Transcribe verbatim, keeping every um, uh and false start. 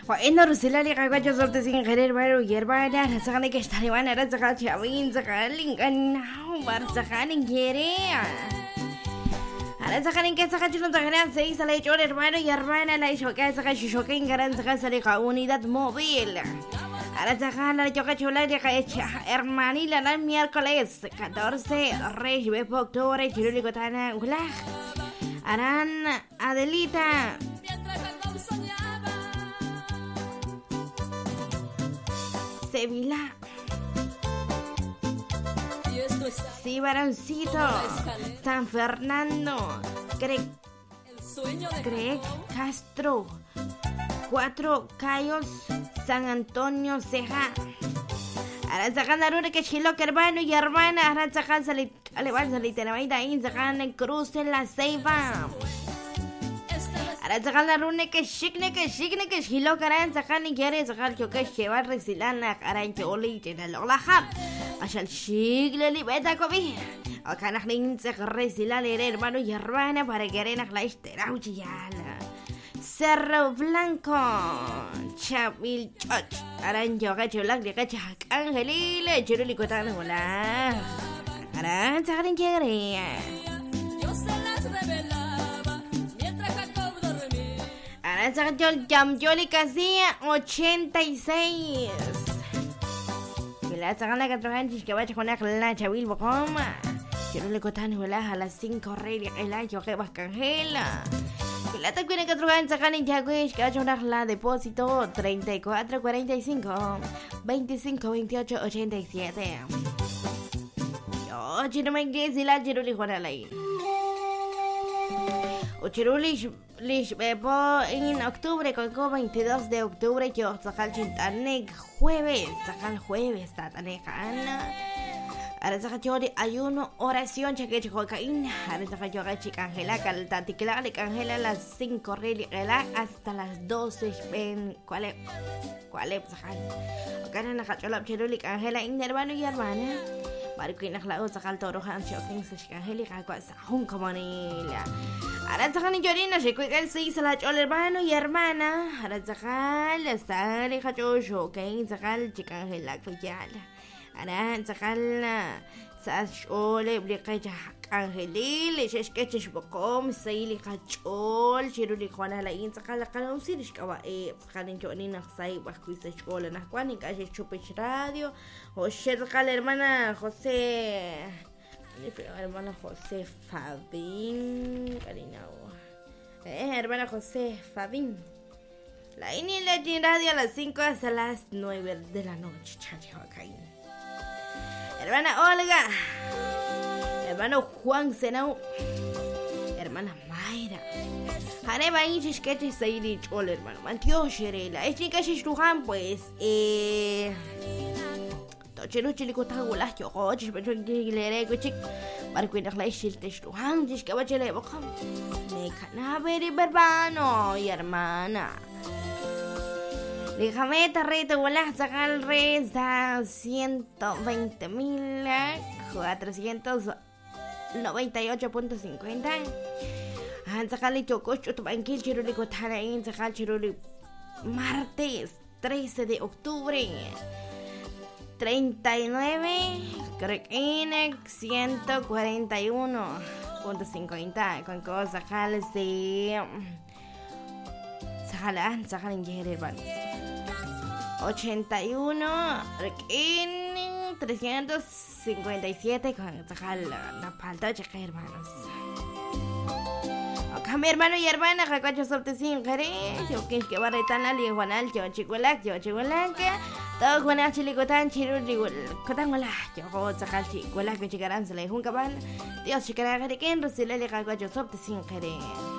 وإن رسل لي قاعدة صرت سين غير بارو يربانا رسخني كشتري وانا رسخات شاوين سخالين كان برسخانين كيري أنا سخانين كسخات شنو تغنى سي سلاي جور يربانا يربانا لا يشوكا سخات شوكين كران سخات سلي قاوني دات موبيل أنا سخان لا يشوكا شولا دي قايتش إرماني لنا ميركوليس كاتورسي ريش بفوكتوري جلولي كتانا ولا أران أدليتا Sevilla, Cibaroncito, San Fernando, Greg, Greg Castro, Cuatro Cayos, San Antonio, Ceja. Aranzakan darure que chilo que hermano y hermana, aranzakan salit, alevan saliteramaida, inzakan Cruz en la Ceiba. Aranzakan darune que shikne que shikne que chilo que aranzakan y quiere sacar que que llevar resilana aranche oli en el olaja. عشان شيغل اللي بيتكوبي وكان احنا ننسخ الرسالة لhermano y hermana para que arena la اشتراوجي يالا Cerro Blanco Chavil Church aranjo gacho lag de gacha angelile chiruli kotana hola aran sarin kere yo se las revelaba mientras Jacob dormía aran sarin jam joli casilla ochenta y seis la sacan la que trabajan que vaya con la chavil bocoma quiero le cotan a las cinco rey el año que vas cangela la te quiere que trabajan sacan en Jaguish que vaya la depósito treinta y cuatro cuarenta y cinco veinticinco veintiocho ochenta y siete yo chino me dice la chiruli juana la o chiruli lish bebo en octubre con veintidós de octubre yo sacal chintanek jueves sacal jueves tatanek ana ahora sacal yo de ayuno oración cheque checo caín ahora sacal yo gachi cangela calta tikla de cangela las cinco regla hasta las doce ven cuál es cuál es sacal acá na cachola chiruli cangela en hermano y hermana Marco nakhlao sakal toro han shopping sa shikaheli kakwa sa hong kamanila. Aran sakal ni Jorina shikuigal si sa lach ol hermano y hermana. Aran sakal sari kacho shopping sakal chikahela kuyala. Aran sakal sa shole blikaja angelil sheshkechish bokom sayli kachol chiruli kwana la in sakal kalon sirish kawa e sakal ni Jorina sai bakuisa shole na kwani kaje chupish radio. Oye, la hermana José, la hermana José Fabín, Karina, eh, hermana José Fabín. La ini la radio a las cinco hasta las nueve de la noche, chacho, acá. Hermana Olga, hermano Juan Senau, hermana Mayra. Hane va in shishkechi sayri chol hermano, mantio sherela. Es chica shishruhan pues, eh. Chelo chilico tagulas yo coches pero que le rego chic para que la shilte sto handish que bachele bokam me kana beri berbano y hermana déjame tarrete bolas sacar reza ciento veinte mil cuatrocientos noventa y ocho punto cincuenta han sacali chococho tu banquil chiruli cotana en sacar chiruli martes trece de octubre treinta y nueve, creo que ciento cuarenta y uno punto cincuenta con cosas jales de sajalan sajalan yerban ochenta y uno en trescientos cincuenta y siete con sajal la falta de hermanos acá mi hermano y hermana recuerdo sobre sin querer yo que que va a retar la liguanal yo chicuelac yo chicuelac todo con el chilicotan chirul cotan wala yo sacal chicuelac que chicaran se le juncaban Dios chicara que en recibirle recuerdo sobre sin querer